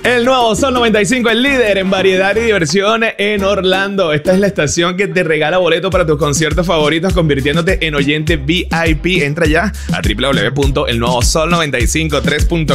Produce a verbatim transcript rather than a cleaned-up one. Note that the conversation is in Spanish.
El nuevo Sol noventa y cinco, el líder en variedad y diversión en Orlando. Esta es la estación que te regala boletos para tus conciertos favoritos, convirtiéndote en oyente V I P. Entra ya a w w w punto el nuevo sol noventa y cinco tres punto